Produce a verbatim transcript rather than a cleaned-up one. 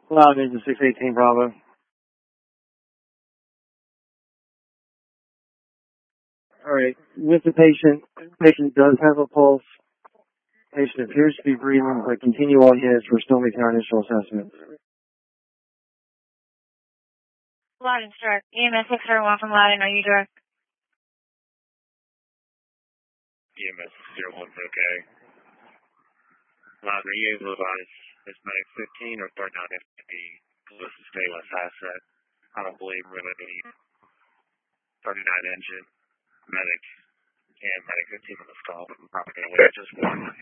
Loud engine six eighteen Bravo. All right. With the patient, patient does have a pulse. Patient appears to be breathing, but continue on his. We're still making our initial assessment. Loudon's direct. E M S six zero one from Loudon. Are you direct? E M S six zero one's okay. Loudon, are you able to advise this medic fifteen or thirty-nine F T P close to stainless asset? I don't believe we're going to need thirty-nine engine, medic, and medic fifteen on the stall. We're probably going to wait just one.